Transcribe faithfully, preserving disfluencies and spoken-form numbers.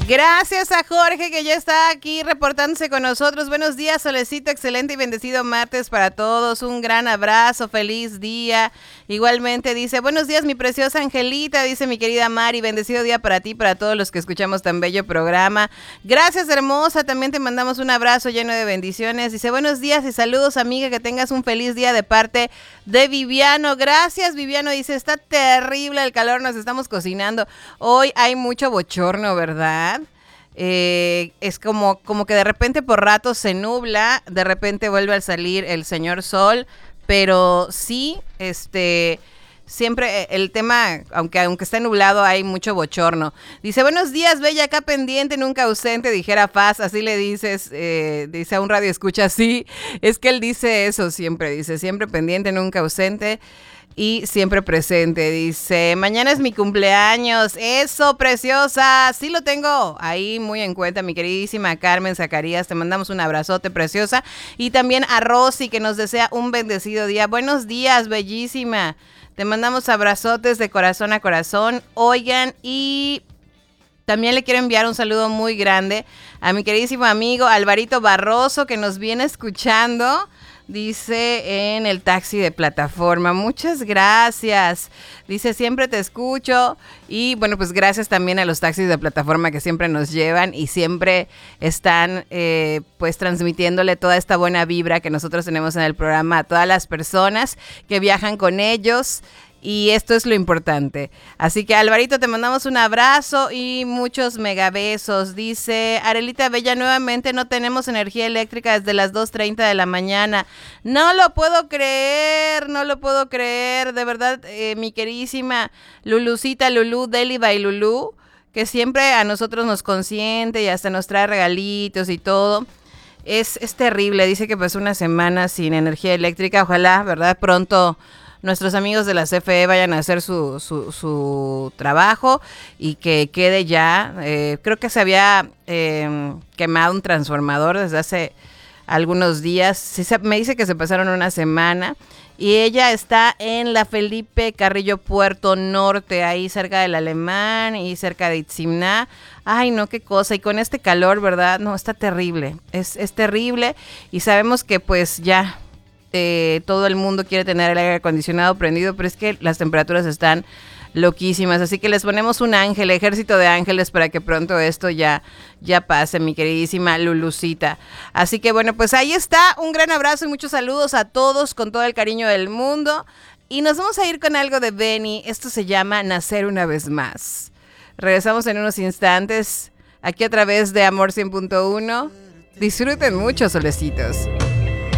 Gracias a Jorge, que ya está aquí reportándose con nosotros. Buenos días, Solecito, excelente y bendecido martes para todos. Un gran abrazo, feliz día. Igualmente dice, buenos días, mi preciosa Angelita, dice mi querida Mari, bendecido día para ti, para todos los que escuchamos tan bello programa. Gracias, hermosa, también te mandamos un abrazo lleno de bendiciones. Dice, buenos días y saludos, amiga, que tengas un feliz día de parte de Viviano. Gracias, Viviano, dice, está terrible el calor, nos estamos cocinando. Hoy hay mucho bochorno, ¿verdad? Eh, es como, como que de repente por ratos se nubla, de repente vuelve a salir el señor sol, pero sí, este, siempre el tema, aunque, aunque esté nublado, hay mucho bochorno. Dice, buenos días, bella, acá pendiente, nunca ausente, dijera Paz, así le dices, eh, dice a un radio escucha, sí, es que él dice eso siempre, dice, siempre pendiente, nunca ausente. Y siempre presente, dice, mañana es mi cumpleaños, eso, preciosa, sí lo tengo ahí muy en cuenta, mi queridísima Carmen Zacarías, te mandamos un abrazote, preciosa, y también a Rosy, que nos desea un bendecido día, buenos días, bellísima, te mandamos abrazotes de corazón a corazón, oigan, y también le quiero enviar un saludo muy grande a mi queridísimo amigo Alvarito Barroso, que nos viene escuchando. Dice en el taxi de plataforma, muchas gracias, dice siempre te escucho y bueno pues gracias también a los taxis de plataforma que siempre nos llevan y siempre están eh, pues transmitiéndole toda esta buena vibra que nosotros tenemos en el programa a todas las personas que viajan con ellos. Y esto es lo importante. Así que, Alvarito, te mandamos un abrazo y muchos megabesos. Dice, Arelita Bella, nuevamente no tenemos energía eléctrica desde las dos treinta de la mañana. No lo puedo creer, no lo puedo creer. De verdad, eh, mi queridísima Lulucita, Lulú, Deli by Lulú, que siempre a nosotros nos consiente y hasta nos trae regalitos y todo. Es, es terrible. Dice que pues una semana sin energía eléctrica. Ojalá, ¿verdad? Pronto nuestros amigos de la C F E vayan a hacer su, su, su trabajo y que quede ya. Eh, creo que se había eh, quemado un transformador desde hace algunos días. Sí, se, me dice que se pasaron una semana. Y ella está en la Felipe Carrillo Puerto Norte, ahí cerca del Alemán y cerca de Itzimná. Ay, no, qué cosa. Y con este calor, ¿verdad? No, está terrible. Es, es terrible. Y sabemos que pues ya... Eh, todo el mundo quiere tener el aire acondicionado prendido, pero es que las temperaturas están loquísimas, así que les ponemos un ángel, ejército de ángeles para que pronto esto ya, ya pase, mi queridísima Lulucita. Así que bueno, pues ahí está, un gran abrazo y muchos saludos a todos con todo el cariño del mundo. Y nos vamos a ir con algo de Benny, esto se llama Nacer una vez más. Regresamos en unos instantes, aquí a través de Amor cien punto uno. Disfruten mucho, solecitos.